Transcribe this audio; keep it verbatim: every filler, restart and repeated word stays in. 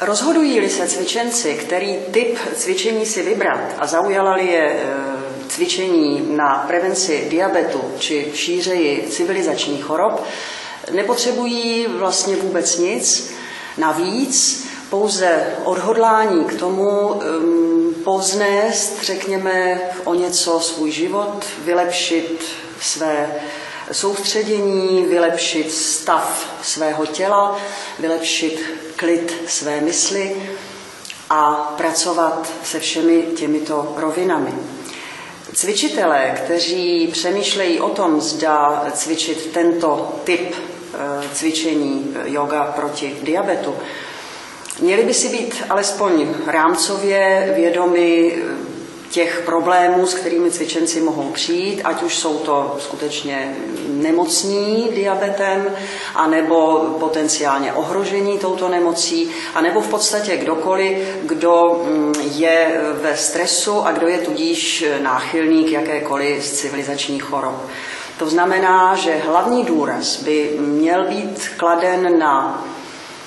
Rozhodují-li se cvičenci, který typ cvičení si vybrat a zaujala-li je cvičení na prevenci diabetu či šířeji civilizačních chorob, nepotřebují vlastně vůbec nic. Navíc pouze odhodlání k tomu um, povznést, řekněme, o něco svůj život, vylepšit své soustředění, vylepšit stav svého těla, vylepšit klid své mysli a pracovat se všemi těmito rovinami. Cvičitelé, kteří přemýšlejí o tom, zda cvičit tento typ cvičení yoga proti diabetu, měli by si být alespoň rámcově vědomi těch problémů, s kterými cvičenci mohou přijít, ať už jsou to skutečně nemocní diabetem, anebo potenciálně ohrožení touto nemocí, anebo v podstatě kdokoliv, kdo je ve stresu a kdo je tudíž náchylný k jakékoliv z civilizačních chorob. To znamená, že hlavní důraz by měl být kladen na